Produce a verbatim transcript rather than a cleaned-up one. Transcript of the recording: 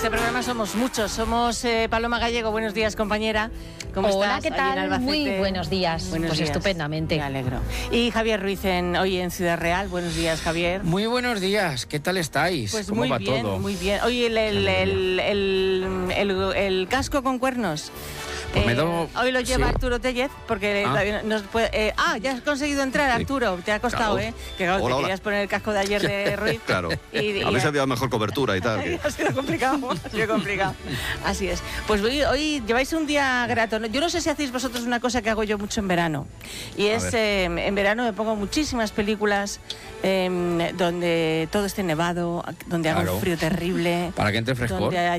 este programa somos muchos. Somos eh, Paloma Gallego, buenos días, compañera. ¿Cómo Hola, estás? ¿qué tal? Muy buenos días. Buenos pues días. Estupendamente. Me alegro. Y Javier Ruiz, en, hoy en Ciudad Real. Buenos días, Javier. Muy buenos días, ¿qué tal estáis? Pues ¿Cómo muy va bien, todo? muy bien. Oye, el, el, el, el, el, el casco con cuernos. Pues me Eh, do- hoy lo lleva sí. Arturo Tellez, porque Ah. todavía nos puede, eh, ah, ya has conseguido entrar, Sí. Arturo. Te ha costado, Claro. ¿eh? Que claro, Hola, te hola. querías poner el casco de ayer de Ruiz. Claro. Y, y- A ver si había mejor cobertura y tal. que- Ha sido complicado, ha sido complicado. Así es. Pues hoy, hoy lleváis un día grato, ¿no? Yo no sé si hacéis vosotros una cosa que hago yo mucho en verano. Y es, ver. eh, en verano me pongo muchísimas películas eh, donde todo esté nevado, donde haga Claro. un frío terrible. Para que entre frescor. Donde